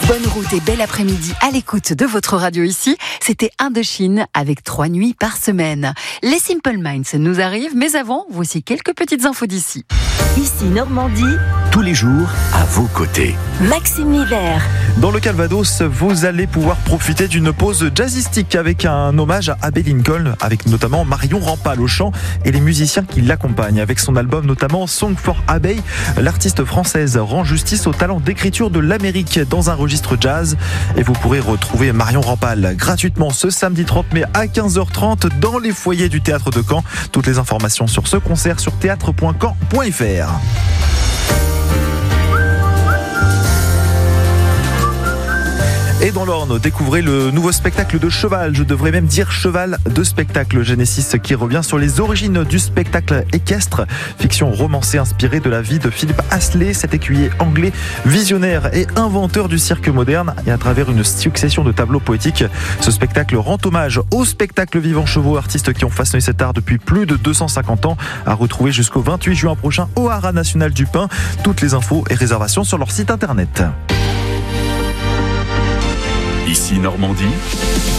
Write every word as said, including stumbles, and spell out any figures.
Bonne route et bel après-midi à l'écoute de votre radio ici. C'était Indochine avec trois nuits par semaine. Les Simple Minds nous arrivent, mais avant, voici quelques petites infos d'ici. Ici Normandie, tous les jours à vos côtés. Maxime Miller. Dans le Calvados, vous allez pouvoir profiter d'une pause jazzistique avec un hommage à Abbey Lincoln, avec notamment Marion Rampal au chant et les musiciens qui l'accompagnent. Avec son album notamment Song for Abbey, l'artiste française rend justice au talent d'écriture de l'Amérique dans un registre jazz. Et vous pourrez retrouver Marion Rampal gratuitement ce samedi trente mai à quinze heures trente dans les foyers du Théâtre de Caen. Toutes les informations sur ce concert sur théâtre point caen point f r. Et dans l'Orne, découvrez le nouveau spectacle de cheval, je devrais même dire cheval de spectacle Genesis, qui revient sur les origines du spectacle équestre, fiction romancée inspirée de la vie de Philippe Astley, cet écuyer anglais visionnaire et inventeur du cirque moderne, et à travers une succession de tableaux poétiques. Ce spectacle rend hommage au spectacle vivant chevaux, artistes qui ont façonné cet art depuis plus de deux cent cinquante ans, à retrouver jusqu'au vingt-huit juin prochain au Haras National du Pin. Toutes les infos et réservations sur leur site internet. Ici Normandie.